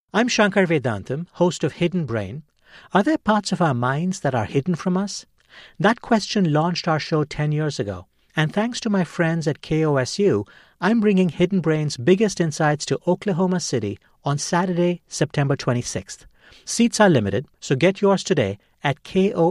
I'm Shankar Vedantam, host of Hidden Brain. Are there parts of our minds that are hidden from us? That question launched our show 10 years ago. And thanks to my friends at KOSU, I'm bringing Hidden Brain's biggest insights to Oklahoma City on Saturday, September 26th. Seats are limited, so get yours today at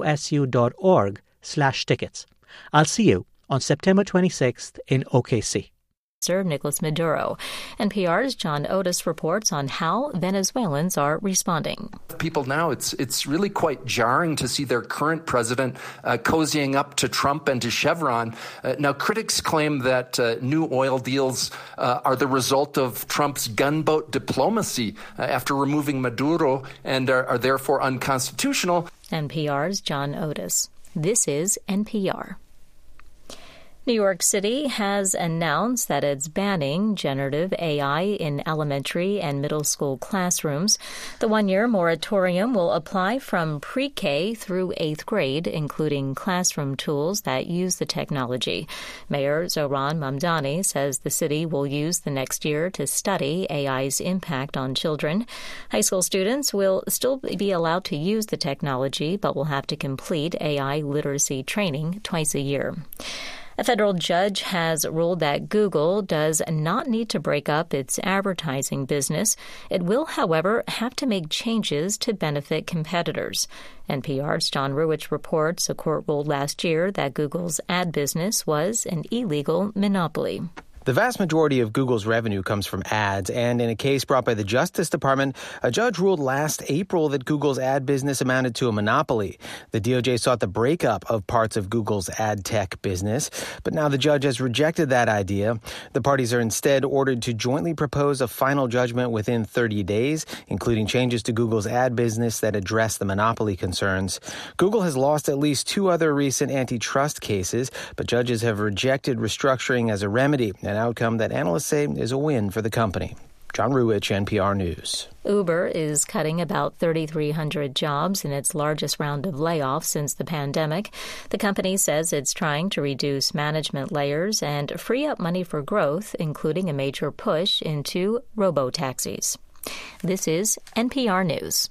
kosu.org/tickets. I'll see you on September 26th in OKC. Nicolas Maduro. NPR's John Otis reports on how Venezuelans are responding. People now, it's really quite jarring to see their current president cozying up to Trump and to Chevron. Now, critics claim that new oil deals are the result of Trump's gunboat diplomacy after removing Maduro and are therefore unconstitutional. NPR's John Otis. This is NPR. New York City has announced that it's banning generative AI in elementary and middle school classrooms. The one-year moratorium will apply from pre-K through 8th grade, including classroom tools that use the technology. Mayor Zohran Mamdani says the city will use the next year to study AI's impact on children. High school students will still be allowed to use the technology, but will have to complete AI literacy training twice a year. A federal judge has ruled that Google does not need to break up its advertising business. It will, however, have to make changes to benefit competitors. NPR's John Ruwitch reports a court ruled last year that Google's ad business was an illegal monopoly. The vast majority of Google's revenue comes from ads, and in a case brought by the Justice Department, a judge ruled last April that Google's ad business amounted to a monopoly. The DOJ sought the breakup of parts of Google's ad tech business, but now the judge has rejected that idea. The parties are instead ordered to jointly propose a final judgment within 30 days, including changes to Google's ad business that address the monopoly concerns. Google has lost at least 2 other recent antitrust cases, but judges have rejected restructuring as a remedy, an outcome that analysts say is a win for the company. John Ruwitch, NPR News. Uber is cutting about 3,300 jobs in its largest round of layoffs since the pandemic. The company says it's trying to reduce management layers and free up money for growth, including a major push into robo-taxis. This is NPR News.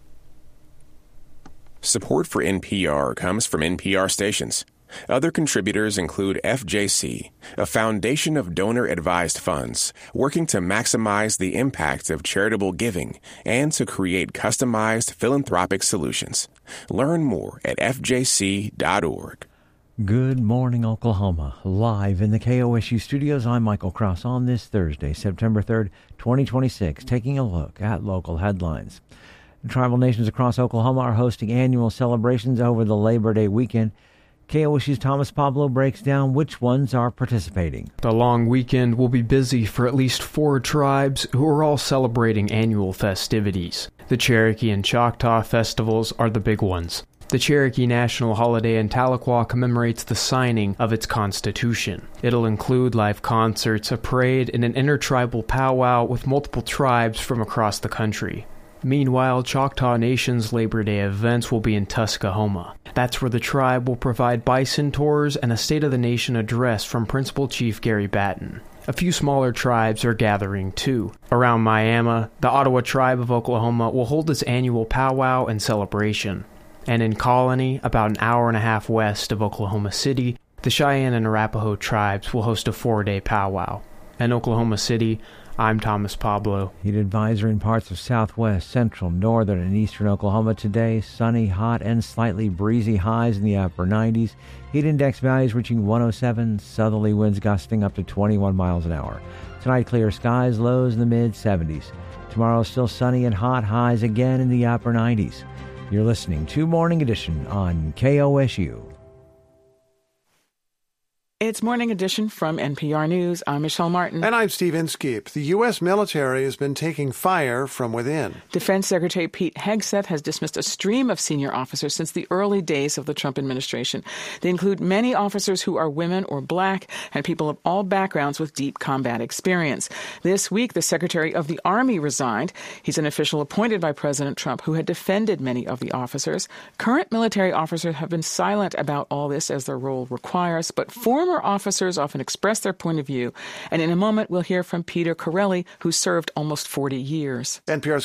Support for NPR comes from NPR stations. Other contributors include FJC, a foundation of donor-advised funds working to maximize the impact of charitable giving and to create customized philanthropic solutions. Learn more at fjc.org. Good morning, Oklahoma. Live in the KOSU studios, I'm Michael Cross on this Thursday, September 3rd, 2026, taking a look at local headlines. Tribal nations across Oklahoma are hosting annual celebrations over the Labor Day weekend. KOSU's Thomas Pablo breaks down which ones are participating. The long weekend will be busy for at least 4 tribes who are all celebrating annual festivities. The Cherokee and Choctaw festivals are the big ones. The Cherokee National Holiday in Tahlequah commemorates the signing of its constitution. It'll include live concerts, a parade, and an intertribal powwow with multiple tribes from across the country. Meanwhile, Choctaw Nation's Labor Day events will be in Tuskahoma. That's where the tribe will provide bison tours and a State of the Nation address from Principal Chief Gary Batten. A few smaller tribes are gathering too. Around Miami, the Ottawa Tribe of Oklahoma will hold its annual powwow and celebration. And in Colony, about an hour and a half west of Oklahoma City, the Cheyenne and Arapaho tribes will host a 4-day powwow. In Oklahoma City, I'm Thomas Pablo. Heat advisory in parts of southwest, central, northern, and eastern Oklahoma today. Sunny, hot, and slightly breezy highs in the upper 90s. Heat index values reaching 107. Southerly winds gusting up to 21 miles an hour. Tonight, clear skies, lows in the mid-70s. Tomorrow, still sunny and hot, highs again in the upper 90s. You're listening to Morning Edition on KOSU. It's Morning Edition from NPR News. I'm Michelle Martin. And I'm Steve Inskeep. The U.S. military has been taking fire from within. Defense Secretary Pete Hegseth has dismissed a stream of senior officers since the early days of the Trump administration. They include many officers who are women or black and people of all backgrounds with deep combat experience. This week, the Secretary of the Army resigned. He's an official appointed by President Trump who had defended many of the officers. Current military officers have been silent about all this as their role requires, but former officers often express their point of view. And in a moment, we'll hear from Peter Corelli, who served almost 40 years. NPR's